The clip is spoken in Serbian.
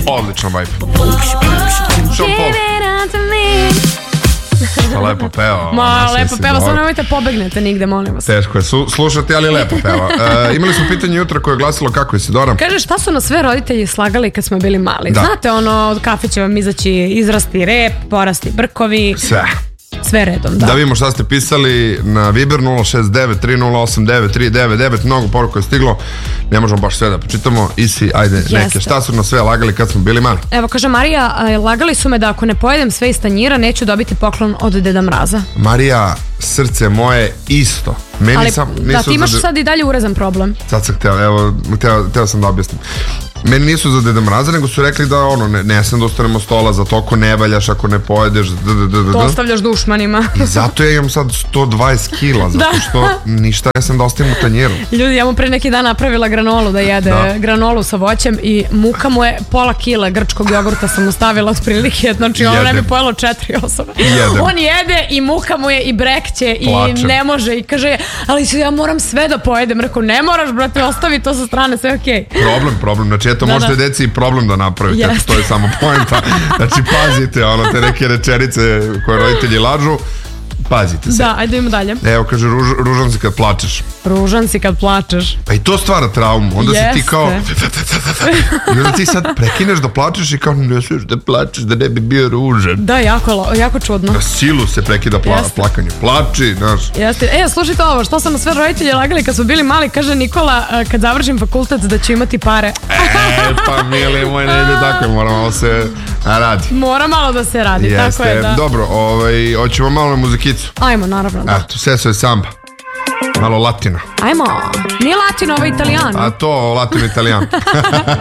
Odlično vibe. Sean Paul. Lepo peva. Lepo peva, samo nemojte pobegnete nigde, molim vas. Teško je slušati, ali lepo peva. Imali smo pitanje jutra koje je glasilo kako je Sidora. Kaže, šta su nas sve roditelji slagali kad smo bili mali? Da. Znate, od kafe će vam izaći, izrasti rep, porasti brkovi. Sve redom, da. Da vidimo šta ste pisali na Viber 069-3089-399. Mnogo poruka je stiglo. Ne možemo baš sve da počitamo. Isi, ajde, neke. Šta su nas sve lagali kad smo bili mali? Evo, kaže Marija, lagali su me da ako ne pojedem sve iz tanjira, neću dobiti poklon od Deda Mraza. Marija, srce moje isto. Ali da, ti imaš sad i dalje urezan problem. Sad sam hteo sam da objasnim. Meni nisu za Deda Mraza, nego su rekli da ne sam da ostanemo stola, za to ako ne valjaš, ako ne pojedeš, to ostavljaš dušmanima. I zato ja imam sad 120 kila, zato što ništa ne sam da ostavim u tanjiru. Ljudi, ja mu pre neki dan napravila granolu da jede, granolu sa voćem i muka mu je pola kila grčkog jogurta sam mu stavila otprilike, znači ono ne bi pojelo 4 osobe. On jede i muka mu je i brekće i ne može i kaže, ali ja moram sve da pojedem. Rekao, ne moraš, brate, ostavi to sa strane, sve okej. Problem, znači eto, možete deci i problem da napravite, to je samo poenta. Znači, pazite, te neke rečenice koje roditelji lažu, pazite se. Da, ajde idemo dalje. Evo, kaže, ružan si kad plačeš. Ružan si kad plačeš. Pa i to stvara traumu, onda si ti kao... I onda ti sad prekineš da plačeš i kao, ne smiješ da plačeš, da ne bi bio ružan. Da, jako čudno. Na silu se prekida plakanje. Plači, znaš. Jeste. Slušajte ovo, što sam na sve roditelje lagali kad smo bili mali, kaže Nikola, kad završim fakultet da ću imati pare. Pa mili moj, ne ide tako, mora malo se radi. Mora malo da se radi, tako je, da. Dobro, hoćemo malo na muzikicu. Ajmo, naravno, da. Eto, Seso je samba. Malo latino. Ajmo, nije latino, ovo je italijan. A to latino italijan.